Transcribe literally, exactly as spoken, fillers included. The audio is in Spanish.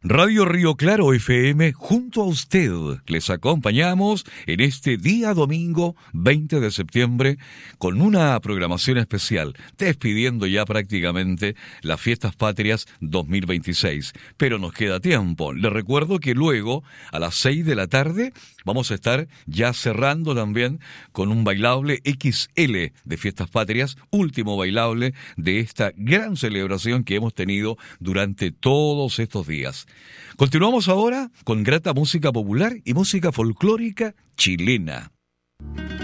Radio Río Claro F M, junto a usted, les acompañamos en este día domingo veinte de septiembre con una programación especial, despidiendo ya prácticamente las Fiestas Patrias dos mil veintiséis. Pero nos queda tiempo. Les recuerdo que luego, a las seis de la tarde, vamos a estar ya cerrando también con un bailable equis ele de Fiestas Patrias, último bailable de esta gran celebración que hemos tenido durante todos estos días. Continuamos ahora con grata música popular y música folclórica chilena.